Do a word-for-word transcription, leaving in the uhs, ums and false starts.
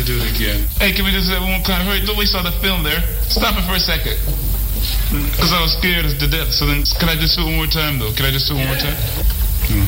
do it again. Hey, can we just have one kind of hurry? Don't waste all the film there. Stop it for a second. Because I was scared to death. So then, can I just do it one more time, though? Can I just do it one more time?